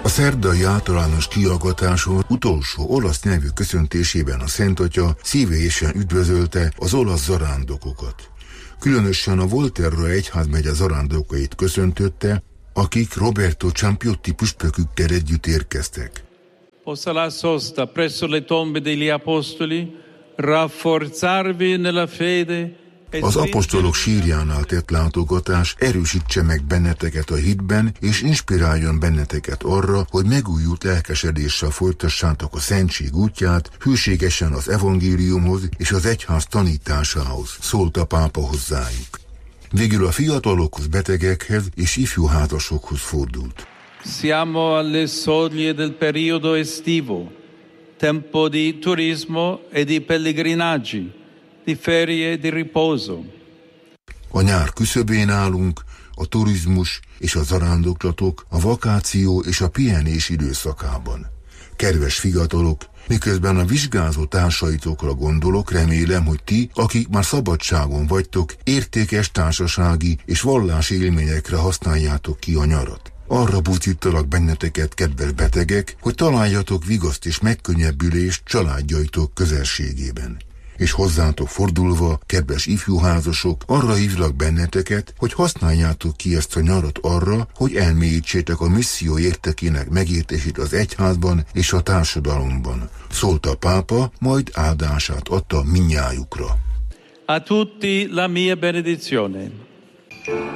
A szerdai általános kihallgatáson utolsó olasz nyelvű köszöntésében a Szentatya szívélyesen üdvözölte az olasz zarándokokat. Különösen a Volterra egyházmegye zarándokait köszöntötte, akik Roberto Ciampiotti püspökükkel együtt érkeztek. Possa la sosta presso le tombe degli apostoli rafforzarvi nella fede. Az apostolok sírjánál tett látogatás erősítse meg benneteket a hitben, és inspiráljon benneteket arra, hogy megújult lelkesedéssel folytassátok a szentség útját, hűségesen az evangéliumhoz és az egyház tanításához, szólt a pápa hozzájuk. Végül a fiatalokhoz, betegekhez és ifjú házasokhoz fordult. Siamo alle soglie del periodo estivo, tempo di turismo e di pellegrinaggi, di ferie e di riposo. A nyár küszöbén állunk, a turizmus és a zarándoklatok, a vakáció és a pihenés időszakában. Kedves fiatalok, miközben a vizsgázó társaitokra gondolok, remélem, hogy ti, akik már szabadságon vagytok, értékes társasági és vallási élményekre használjátok ki a nyarat. Arra buzdítalak benneteket, kedves betegek, hogy találjatok vigaszt és megkönnyebbülést családjaitok közelségében. És hozzátok fordulva, kedves ifjúházasok, arra hívlak benneteket, hogy használjátok ki ezt a nyarat arra, hogy elmélyítsétek a misszió értekének megértését az egyházban és a társadalomban. Szólt a pápa, majd áldását adta mindnyájukra. A tutti la mia benedizione.